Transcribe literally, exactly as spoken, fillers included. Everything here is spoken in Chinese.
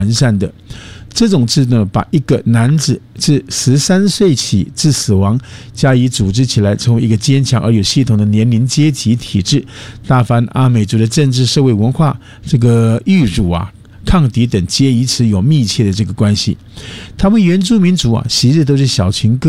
完善的。这种制呢，把一个男子自十三岁起至死亡加以组织起来，成为一个坚强而有系统的年龄阶级体制。大凡阿美族的政治、社会、文化，这个育儒啊、抗敌等，皆与此有密切的这个关系。他们原住民族啊，昔日都是小群个